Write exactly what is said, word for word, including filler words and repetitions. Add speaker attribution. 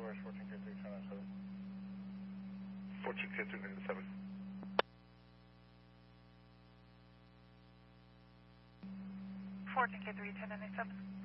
Speaker 1: West, fourteen K three, ten nine seven.
Speaker 2: fourteen K three nine seven.
Speaker 3: fourteen K three, ten nine seven.